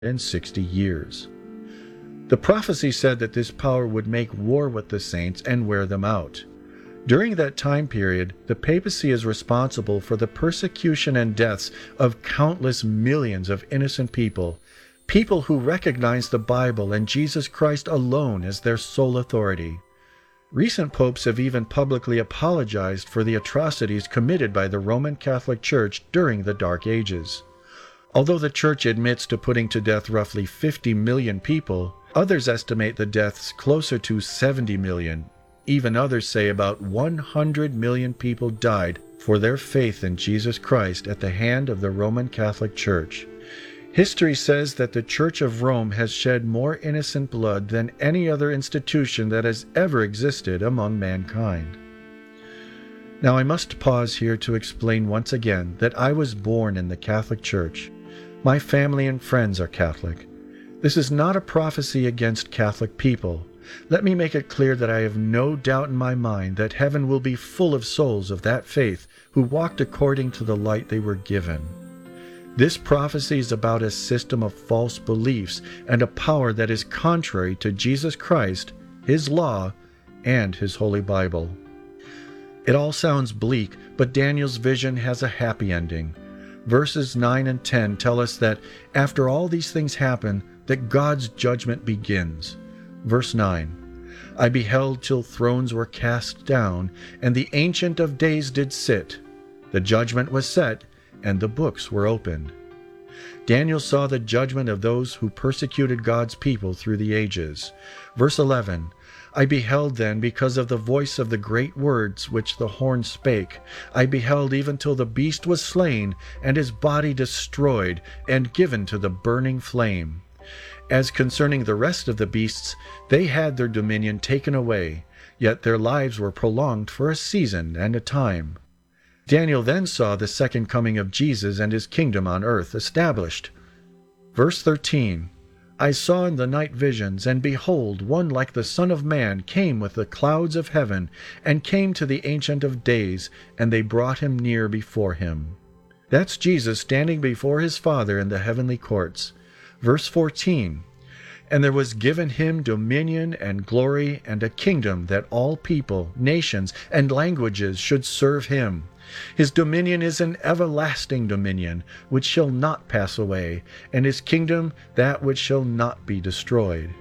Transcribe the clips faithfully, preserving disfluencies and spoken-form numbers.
sixty years. The prophecy said that this power would make war with the saints and wear them out. During that time period, the papacy is responsible for the persecution and deaths of countless millions of innocent people, people who recognize the Bible and Jesus Christ alone as their sole authority. Recent popes have even publicly apologized for the atrocities committed by the Roman Catholic Church during the Dark Ages. Although the Church admits to putting to death roughly fifty million people, others estimate the deaths closer to seventy million. Even others say about one hundred million people died for their faith in Jesus Christ at the hand of the Roman Catholic Church. History says that the Church of Rome has shed more innocent blood than any other institution that has ever existed among mankind. Now I must pause here to explain once again that I was born in the Catholic Church. My family and friends are Catholic. This is not a prophecy against Catholic people. Let me make it clear that I have no doubt in my mind that heaven will be full of souls of that faith who walked according to the light they were given. This prophecy is about a system of false beliefs and a power that is contrary to Jesus Christ, His law, and His Holy Bible. It all sounds bleak, but Daniel's vision has a happy ending. Verses nine and ten tell us that after all these things happen, that God's judgment begins. Verse nine, I beheld till thrones were cast down, and the Ancient of Days did sit. The judgment was set, and the books were opened. Daniel saw the judgment of those who persecuted God's people through the ages. Verse eleven, I beheld then because of the voice of the great words which the horn spake. I beheld even till the beast was slain, and his body destroyed, and given to the burning flame. As concerning the rest of the beasts, they had their dominion taken away, yet their lives were prolonged for a season and a time. Daniel then saw the second coming of Jesus and his kingdom on earth established. Verse thirteen, I saw in the night visions, and behold, one like the Son of Man came with the clouds of heaven, and came to the Ancient of Days, and they brought him near before him. That's Jesus standing before his Father in the heavenly courts. Verse fourteen, and there was given him dominion and glory and a kingdom that all people, nations, and languages should serve him. His dominion is an everlasting dominion, which shall not pass away, and his kingdom that which shall not be destroyed.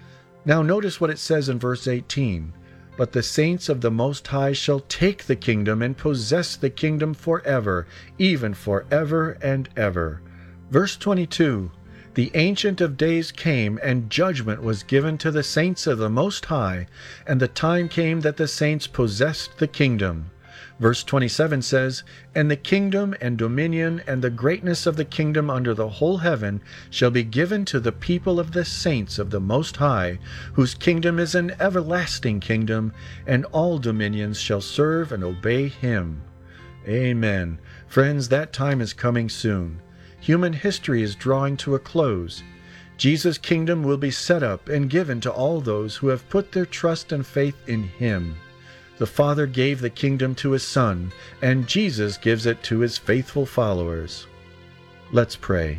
Now notice what it says in verse eighteen. But the saints of the Most High shall take the kingdom and possess the kingdom forever, even forever and ever. Verse twenty-two. The Ancient of Days came, and judgment was given to the saints of the Most High, and the time came that the saints possessed the kingdom. Verse twenty-seven says, And the kingdom and dominion and the greatness of the kingdom under the whole heaven shall be given to the people of the saints of the Most High, whose kingdom is an everlasting kingdom, and all dominions shall serve and obey him. Amen. Friends, that time is coming soon. Human history is drawing to a close. Jesus' kingdom will be set up and given to all those who have put their trust and faith in him. The Father gave the kingdom to his Son, and Jesus gives it to his faithful followers. Let's pray.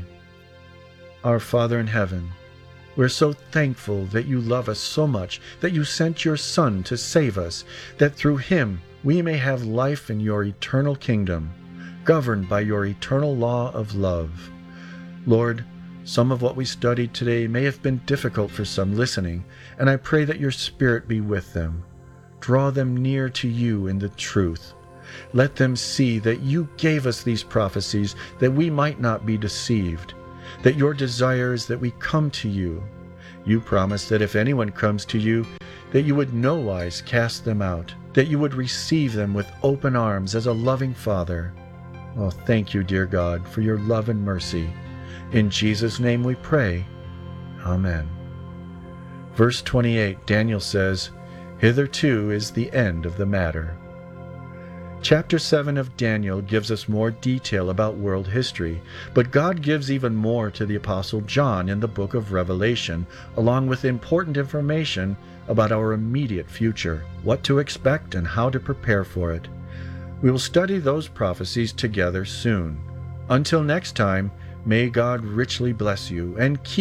Our Father in heaven, we're so thankful that you love us so much that you sent your Son to save us, that through him we may have life in your eternal kingdom, governed by your eternal law of love. Lord, some of what we studied today may have been difficult for some listening, and I pray that your Spirit be with them. Draw them near to you in the truth. Let them see that you gave us these prophecies that we might not be deceived, that your desire is that we come to you. You promised that if anyone comes to you, that you would nowise cast them out, that you would receive them with open arms as a loving Father. Oh, thank you, dear God, for your love and mercy. In Jesus' name we pray. Amen. Verse twenty-eight, Daniel says, Hitherto is the end of the matter. Chapter seven of Daniel gives us more detail about world history, but God gives even more to the Apostle John in the book of Revelation, along with important information about our immediate future, what to expect and how to prepare for it. We will study those prophecies together soon. Until next time, May God richly bless you and keep